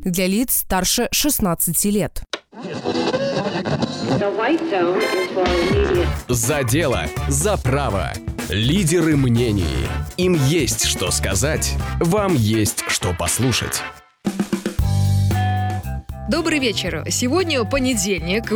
для лиц старше 16 лет. За дело, за право. Лидеры мнений. Им есть что сказать, вам есть что послушать. Добрый вечер. Сегодня понедельник.